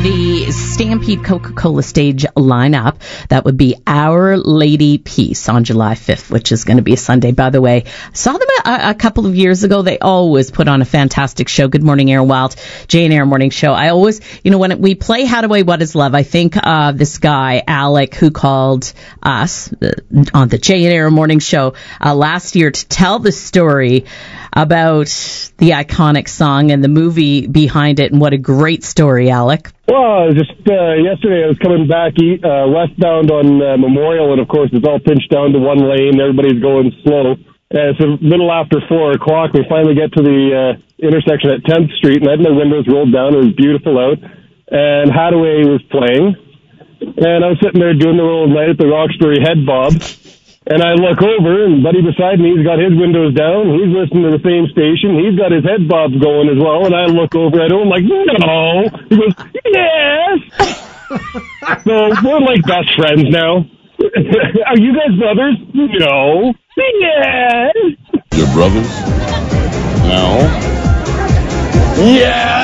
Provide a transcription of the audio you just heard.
the Stampede Coca-Cola stage lineup. That would be Our Lady Peace on July 5th, which is going to be a Sunday. By the way, I saw them a couple of years ago. They always put on a fantastic show. Good Morning Air Wild, Jane Morning Show. I always, when we play How Do I What Is Love, I think of this guy, Alec, who called us on the Jane Morning Show last year to tell the story about the iconic song and the movie behind it, and what a great story, Alec. Well, just yesterday I was coming back westbound on Memorial, and of course it's all pinched down to one lane. Everybody's going slow. It's a little after 4 o'clock. We finally get to the intersection at 10th Street, and I had my windows rolled down. It was beautiful out, and Hadaway was playing, and I was sitting there doing the little night at the Roxbury head bob. And I look over, and buddy beside me, he's got his windows down. He's listening to the same station. He's got his head bobs going as well. And I look over at him like, no. He goes, yes. So we're like best friends now. Are you guys brothers? No. Yes. You're brothers? No. Yeah.